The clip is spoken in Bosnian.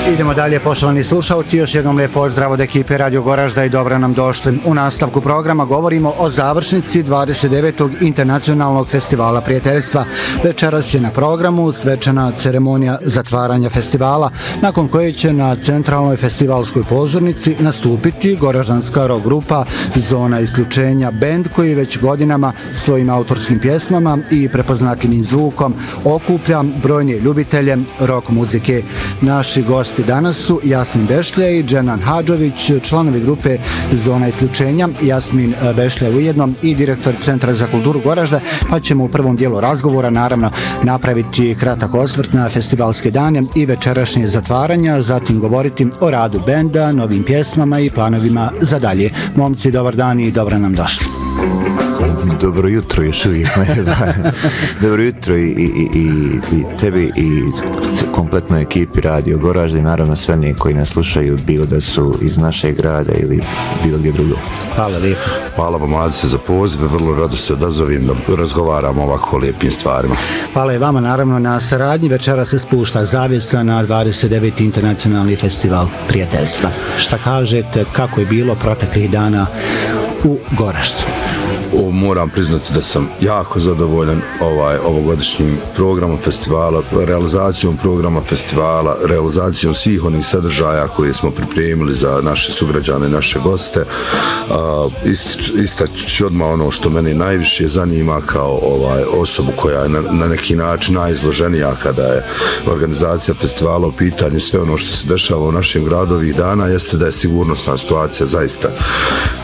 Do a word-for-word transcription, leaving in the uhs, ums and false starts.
Idemo dalje, poštovani slušalci, još jednom lijep pozdrav od ekipe Radio Goražda i dobro nam došli. U nastavku programa govorimo o završnici dvadeset devetog Internacionalnog festivala prijateljstva. Večeras je na programu svečana ceremonija zatvaranja festivala, nakon koje će na centralnoj festivalskoj pozornici nastupiti goraždanska rock grupa Zona isključenja, bend koji već godinama svojim autorskim pjesmama i prepoznatljivim zvukom okuplja brojne ljubitelje rock muzike. Naši gosti danas su Jasmin Bešlja i Dženan Hadžović, članovi grupe Zona isključenja. Jasmin Bešlja ujedno i direktor Centra za kulturu Goražda, pa ćemo u prvom dijelu razgovora naravno napraviti kratak osvrt na festivalske dane i večerašnje zatvaranja, zatim govoriti o radu benda, novim pjesmama i planovima za dalje. Momci, dobar dan i dobro nam došli. Dobro jutro još uvijek. Dobro jutro i, i, i, i tebi i kompletnoj ekipi Radio Goražda i naravno sve oni koji nas slušaju, bilo da su iz našeg grada ili bilo gdje drugo. Hvala lijepo. Hvala vam, mladice, za poziv, vrlo rado se odazovim da razgovaramo o ovako lijepim stvarima. Hvala i vama naravno na saradnji. Večera se spušta zavjesa na dvadeset deveti Internacionalni festival prijateljstva. Šta kažete, kako je bilo proteklih dana u Goraždu? O, moram priznati da sam jako zadovoljan ovaj ovogodišnjim programom festivala, realizacijom programa festivala, realizacijom svih onih sadržaja koje smo pripremili za naše sugrađane, naše goste. Istaći odmah ono što meni najviše zanima kao ovaj osobu koja je na, na neki način najizloženija kada je organizacija festivala u pitanju, sve ono što se dešava u našem gradu ovih dana, jeste da je sigurnosna situacija zaista